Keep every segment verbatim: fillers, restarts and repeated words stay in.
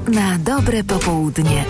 na dobre popołudnie.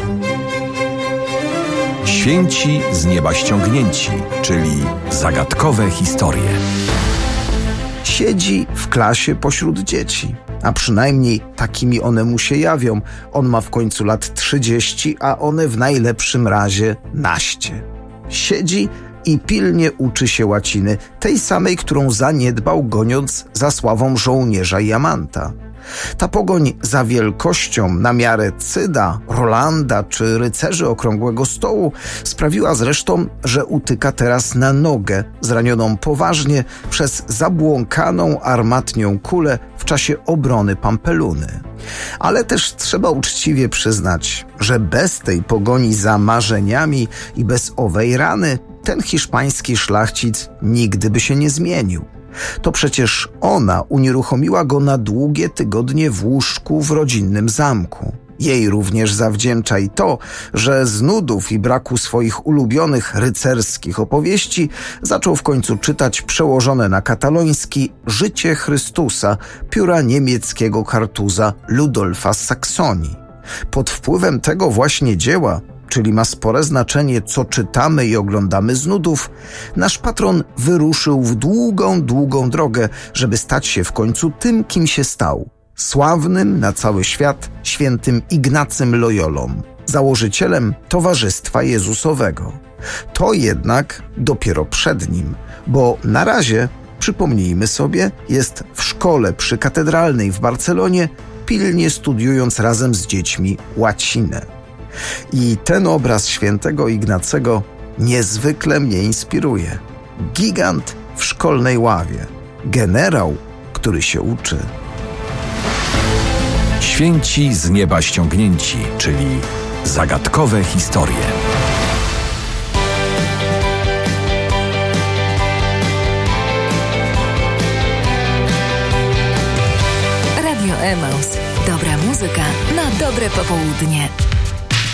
Święci z nieba ściągnięci, czyli zagadkowe historie. Siedzi w klasie pośród dzieci, a przynajmniej takimi one mu się jawią. On ma w końcu lat trzydzieści, a one w najlepszym razie naście. Siedzi i pilnie uczy się łaciny, tej samej, którą zaniedbał, goniąc za sławą żołnierza Jamanta. Ta pogoń za wielkością na miarę Cyda, Rolanda czy rycerzy Okrągłego Stołu sprawiła zresztą, że utyka teraz na nogę, zranioną poważnie przez zabłąkaną armatnią kulę w czasie obrony Pampeluny. Ale też trzeba uczciwie przyznać, że bez tej pogoni za marzeniami i bez owej rany ten hiszpański szlachcic nigdy by się nie zmienił. To przecież ona unieruchomiła go na długie tygodnie w łóżku w rodzinnym zamku. Jej również zawdzięcza i to, że z nudów i braku swoich ulubionych rycerskich opowieści zaczął w końcu czytać przełożone na kataloński Życie Chrystusa pióra niemieckiego kartuza Ludolfa z Saksonii. Pod wpływem tego właśnie dzieła, czyli ma spore znaczenie, co czytamy i oglądamy z nudów, nasz patron wyruszył w długą, długą drogę, żeby stać się w końcu tym, kim się stał. Sławnym na cały świat świętym Ignacym Loyolą, założycielem Towarzystwa Jezusowego. To jednak dopiero przed nim, bo na razie, przypomnijmy sobie, jest w szkole przykatedralnej w Barcelonie, pilnie studiując razem z dziećmi łacinę. I ten obraz świętego Ignacego niezwykle mnie inspiruje. Gigant w szkolnej ławie. Generał, który się uczy. Święci z nieba ściągnięci, czyli zagadkowe historie. Radio Emaus. Dobra muzyka na dobre popołudnie.